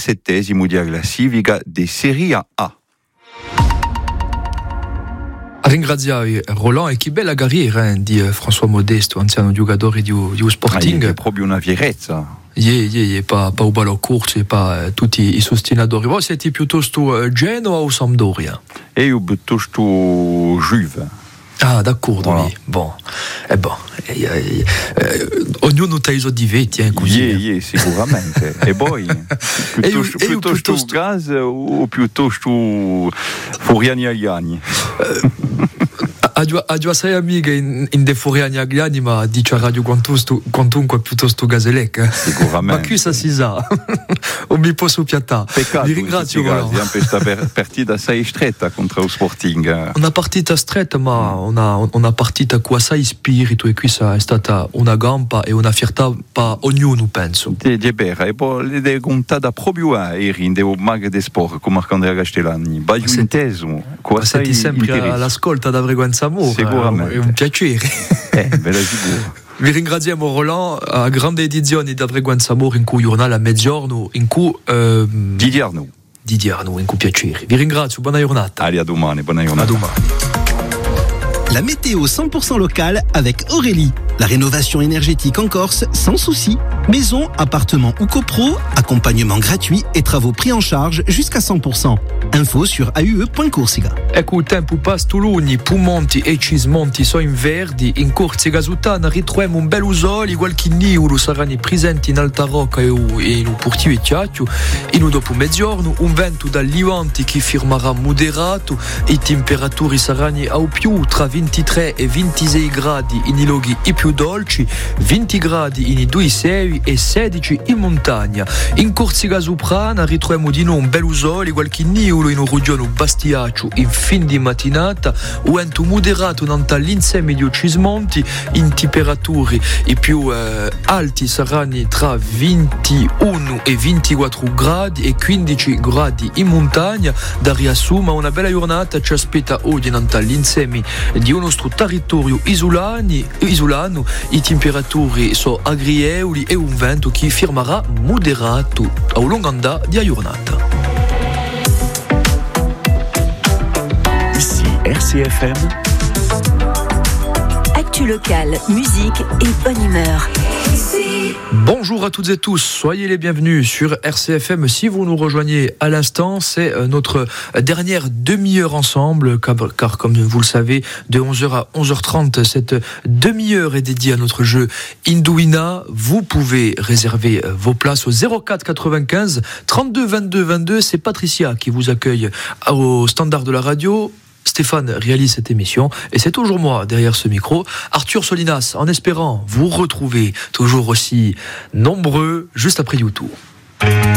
37esimo di classifica di Serie A. Ringrazia Roland e che bella carriera di François Modesto, anziano giocatore di Sporting. È proprio una fierezza. Pas au ballon corto, pas tutti i sostenitori. Voi siete piuttosto Genoa o Sampdoria? E io piuttosto Juve. Ah, d'accordo, voilà. Bon. Ognuno ha i suoi difetti, così. Sicuramente. E poi? Piuttosto gas o piuttosto Foriani Agliani? Ha sei amiche in De Foriani Agliani, ma dice a Radio quantunque piuttosto Gaselec. Sicuramente. Ma qui si sa. O mi posso piattare. Peccato. Vi ringrazio. Questa partita assai stretta contro lo Sporting. Una partita stretta, ma una partita con assai spirito, e qui è stata una gamba e una fiertà per ognuno, penso. Di Bera, e poi l'idea contata proprio ieri in Devo Mag de Sport con Marc-Andrea Castellani. Baglio inteso. Siete sempre all'ascolta da Frequenza Amore. Sicuramente. È un piacere. Ve la sicuro. Vi ringraziamo Roland, a grande edizione da Frequenza Amore in cui giornale a mezzogiorno, in cui Didier Arnaud, in cui piacere. Vi ringrazio, buona giornata. Allez, à domani, buona giornata. À domani. La météo 100% locale avec Aurélie. La rénovation énergétique en Corse sans souci. Maison, appartement ou copro, accompagnement gratuit et travaux pris en charge jusqu'à 100%. Info sur aue.corsica. Ecco, il tempo pastuluni, Pumonti e Cismonti sono in verdi. In Corsica Sutana ritroviamo un bel usoli, qualche niulo saranno presenti in Alta Rocca e in Portivo e Chiacchio. In dopo mezzogiorno un vento dal Livanti che firmerà moderato. I temperature saranno a più tra 23 e 26 gradi in i luoghi i più dolci, 20 gradi in i due seri e 16 in montagna. In Corsica Soprana ritroviamo di nuovo un bel usoli, qualche niulo in un regione Bastiaccio in fin di mattinata, vento moderato all'insieme di Cismonti. In temperature i più alti saranno tra 21 e 24 gradi e 15 gradi in montagna. Da riassuma una bella giornata ci aspetta oggi all'insieme di un nostro territorio isolano. I temperature sono agreevoli e un vento che firmerà moderato a lungo andare di giornata. Ici RCFM. Actu locale, musique et bonne humeur. Bonjour à toutes et tous, soyez les bienvenus sur RCFM. Si vous nous rejoignez à l'instant, c'est notre dernière demi-heure ensemble, car comme vous le savez, de 11h à 11h30, cette demi-heure est dédiée à notre jeu Indouina. Vous pouvez réserver vos places au 04 95 32 22 22. C'est Patricia qui vous accueille au standard de la radio. Stéphane réalise cette émission et c'est toujours moi derrière ce micro, Arthur Solinas, en espérant vous retrouver toujours aussi nombreux juste après YouTube.